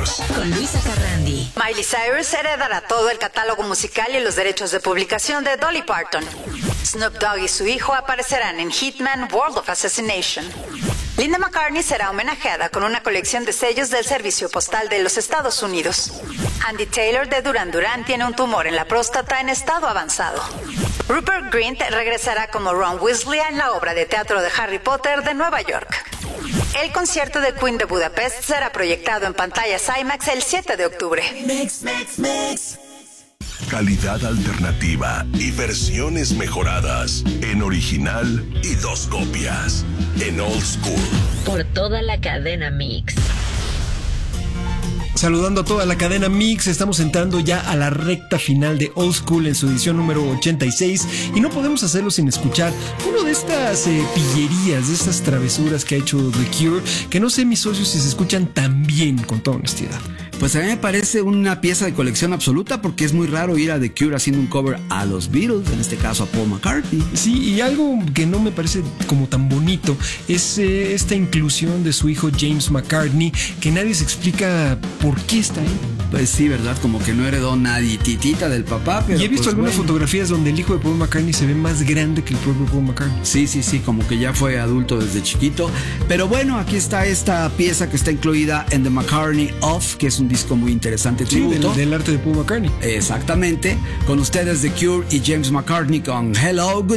Cyrus. Con Luisa Carrandi. Miley Cyrus heredará todo el catálogo musical y los derechos de publicación de Dolly Parton. Snoop Dogg y su hijo aparecerán en Hitman: World of Assassination. Linda McCartney será homenajeada con una colección de sellos del Servicio Postal de los Estados Unidos. Andy Taylor de Duran Duran tiene un tumor en la próstata en estado avanzado. Rupert Grint regresará como Ron Weasley en la obra de teatro de Harry Potter de Nueva York. El concierto de Queen de Budapest será proyectado en pantallas IMAX el 7 de octubre. Calidad alternativa y versiones mejoradas en original y 2 copias en Old School. Por toda la cadena Mix. Saludando a toda la cadena Mix, estamos entrando ya a la recta final de Old School en su edición número 86 y no podemos hacerlo sin escuchar una de estas pillerías, de estas travesuras que ha hecho The Cure, que no sé mis socios si se escuchan tan bien, con toda honestidad. Pues a mí me parece una pieza de colección absoluta, porque es muy raro ir a The Cure haciendo un cover a los Beatles, en este caso a Paul McCartney. Sí, y algo que no me parece como tan bonito es esta inclusión de su hijo James McCartney, que nadie se explica por qué está ahí. Pues sí, ¿verdad? Como que no heredó nadie titita del papá, pero y he visto pues, algunas fotografías donde el hijo de Paul McCartney se ve más grande que el propio Paul McCartney. Sí, como que ya fue adulto desde chiquito. Pero bueno, aquí está esta pieza que está incluida en The McCartney Off, que es un disco muy interesante, tributo. Sí, del arte de Paul McCartney. Exactamente. Con ustedes The Cure y James McCartney con Hello, Good